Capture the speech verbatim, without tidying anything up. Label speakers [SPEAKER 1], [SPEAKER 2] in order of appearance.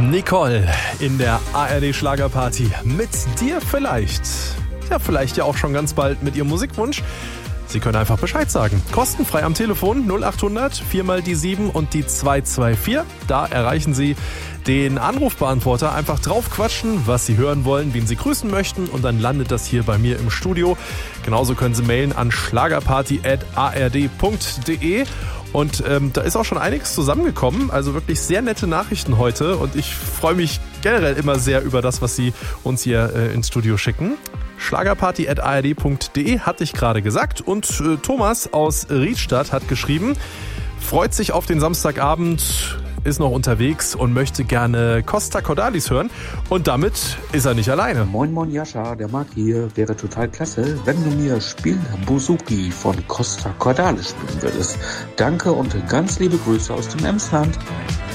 [SPEAKER 1] Nicole in der A R D Schlagerparty. Mit dir vielleicht. Ja, vielleicht ja auch schon ganz bald mit Ihrem Musikwunsch. Sie können einfach Bescheid sagen. Kostenfrei am Telefon null acht hundert vier mal die sieben und die zwei zwei vier. Da erreichen Sie den Anrufbeantworter. Einfach draufquatschen, was Sie hören wollen, wen Sie grüßen möchten. Und dann landet das hier bei mir im Studio. Genauso können Sie mailen an schlagerparty at a r d punkt d e. Und ähm, da ist auch schon einiges zusammengekommen. Also wirklich sehr nette Nachrichten heute. Und ich freue mich generell immer sehr über das, was Sie uns hier äh, ins Studio schicken. schlagerparty at a r d punkt d e hatte ich gerade gesagt. Und äh, Thomas aus Riedstadt hat geschrieben, freut sich auf den Samstagabend, ist noch unterwegs und möchte gerne Costa Cordalis hören. Und damit ist er nicht alleine.
[SPEAKER 2] Moin Moin Jascha, der Marc hier. Wäre total klasse, wenn du mir Spiel Buzuki von Costa Cordalis spielen würdest. Danke und ganz liebe Grüße aus dem Emsland.